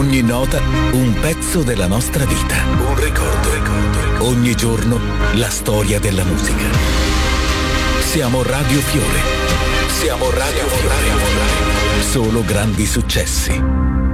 Ogni nota un pezzo della nostra vita. Un ricordo. Ogni giorno la storia della musica. Siamo Radio Fiore. Siamo Radio Fiore. Solo grandi successi.